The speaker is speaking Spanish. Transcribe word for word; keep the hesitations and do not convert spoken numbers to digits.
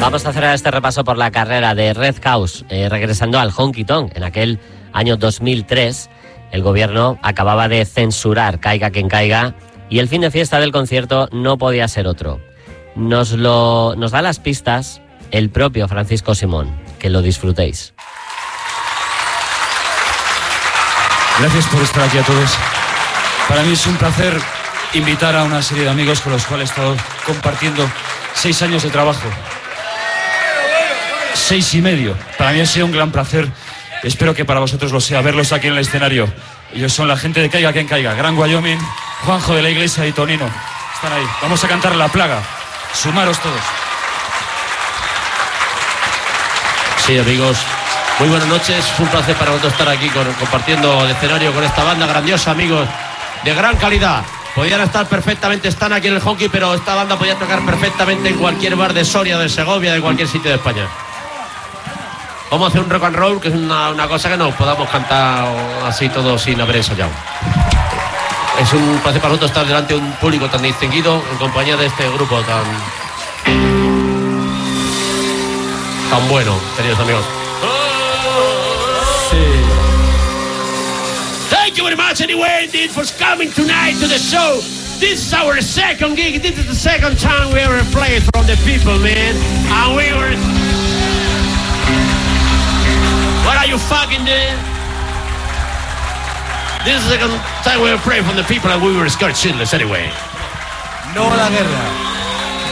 Vamos a hacer este repaso por la carrera de Red House, eh, regresando al Honky Tonk. En aquel año dos mil tres, el gobierno acababa de censurar Caiga quien caiga y el fin de fiesta del concierto no podía ser otro. Nos, lo, nos da las pistas el propio Francisco Simón. Que lo disfrutéis. Gracias por estar aquí a todos. Para mí es un placer invitar a una serie de amigos con los cuales he estado compartiendo seis años de trabajo. Seis y medio. Para mí ha sido un gran placer. Espero que para vosotros lo sea verlos aquí en el escenario. Ellos son la gente de Caiga quien caiga. Gran Wyoming, Juanjo de la Iglesia y Tonino. Están ahí. Vamos a cantar La Plaga. Sumaros todos. Sí, amigos, muy buenas noches. Es un placer para nosotros estar aquí con, compartiendo el escenario con esta banda grandiosa, amigos, de gran calidad. Podían estar perfectamente, están aquí en el Honky, pero esta banda podía tocar perfectamente en cualquier bar de Soria, de Segovia, de cualquier sitio de España. Vamos a hacer un rock and roll, que es una, una cosa que no podamos cantar así todo sin haber ensayado. Es un placer para nosotros estar delante de un público tan distinguido en compañía de este grupo tan... tan bueno, queridos amigos. Sí. Thank you very much anyway indeed for coming tonight to the show. This is our second gig. This is the second time we ever played from the people, man. And we were... What are you fucking doing? This is the second time we ever played from the people and we were scared shitless anyway. No a la guerra.